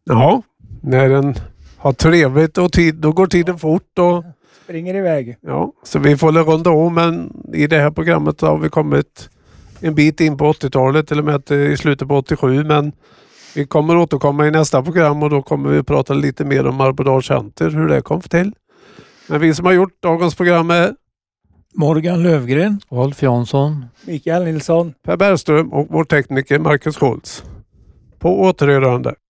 Ja, när den har trevligt och då går tiden fort och springer iväg. Ja, så vi får runda om, men i det här programmet har vi kommit en bit in på 80-talet, till och med i slutet på 87, men vi kommer återkomma i nästa program och då kommer vi prata lite mer om Marbodal Center, hur det kom till. Men vi som har gjort dagens program är Morgan Lövgren, Rolf Jansson, Mikael Nilsson, Per Bergström och vår tekniker Marcus Schultz. På återhörande.